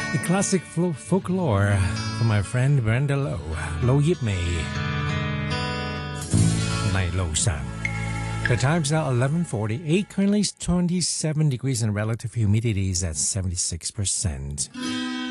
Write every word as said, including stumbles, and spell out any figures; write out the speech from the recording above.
A classic fol- folklore from my friend Brenda Low. Low Yip Me. Night Low Sang. The time's now eleven forty-eight. Currently twenty-seven degrees and relative humidity is at seventy-six percent.